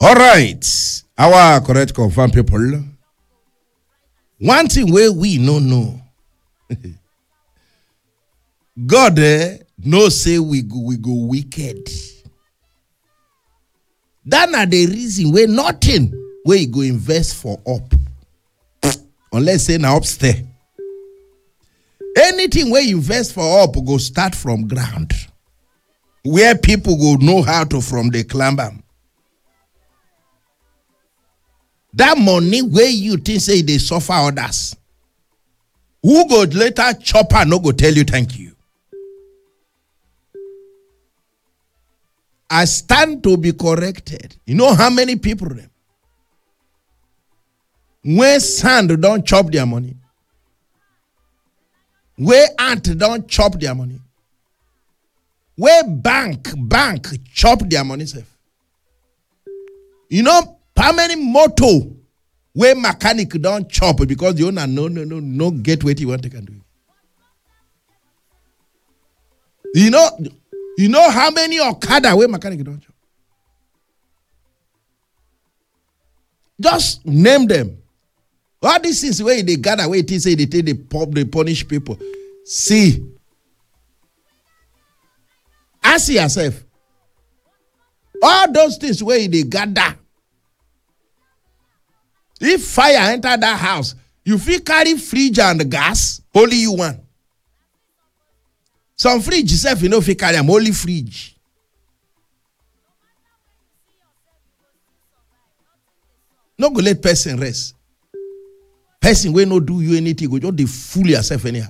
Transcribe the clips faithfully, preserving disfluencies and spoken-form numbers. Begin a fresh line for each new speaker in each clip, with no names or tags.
All right. Our correct confirm people. One thing where we no know. God eh, no say we go, we go wicked. That na the reason where nothing where you go invest for up. Unless say na upstairs. Anything where you invest for up go start from ground. Where people go know how to from the climber. That money where you think say they suffer others. Who go later chopper no go tell you thank you. I stand to be corrected. You know how many people them? Where sand don't chop their money. Where ant don't chop their money. Where bank, bank chop their money safe. You know how many motor where mechanic don't chop because the owner no no no no get what he want to can do. You know, you know how many Okada where mechanic don't chop. Just name them. All these things where they gather where they say they take the pop they punish people. See. Ask yourself. All those things where they gather. If fire enter that house, you feel carry fridge and gas, only you one. Some fridge itself, you know, if you carry them, only fridge. No go let person rest. Person will not do you anything, go just dey fool yourself anyhow.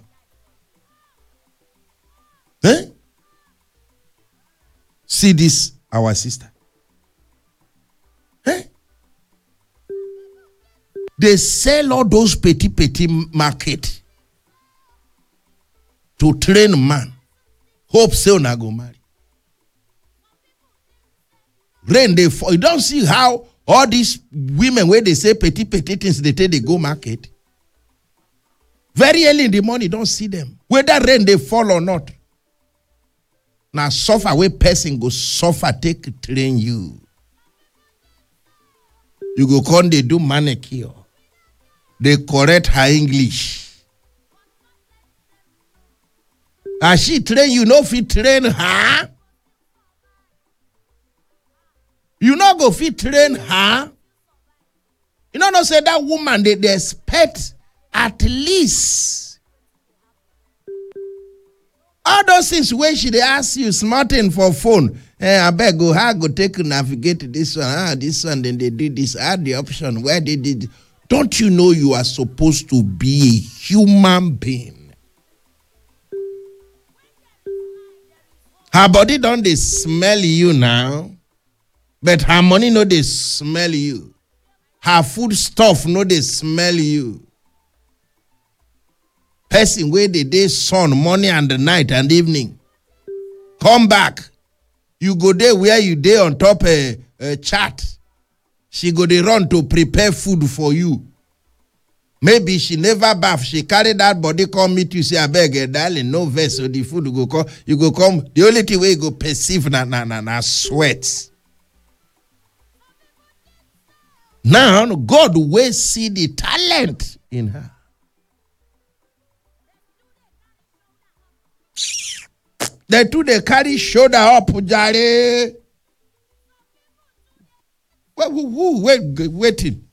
Eh? See this, our sister. Eh? They sell all those petty petty market to train man. Hope say una go marry. Rain they fall. You don't see how all these women where they say petty petty things they take they go market. Very early in the morning, don't see them. Whether rain they fall or not. Now suffer where person go suffer take train you. You go come they do manicure. They correct her English. And she train you, no fit train her. You not go fit train her. You know, no say that woman, they, they expect at least all those things when she they ask you smarting for phone. Eh, I beg go, how go take navigate this one, ah, this one, then they did this, add the option where they did. Don't you know you are supposed to be a human being? Her body don't they smell you now, but her money no they smell you. Her food stuff no they smell you. Person where they day sun morning and the night and evening. Come back. You go there where you day on top a, a chat. She go dey run to prepare food for you. Maybe she never bath. She carry that body come meet you. Say, I beg you, darling, no vest. So the food go come. You go come. The only thing where you go perceive na na na na sweat. Now God will see the talent in her. They too they carry shoulder up, jare. Who, who, who wait, waiting?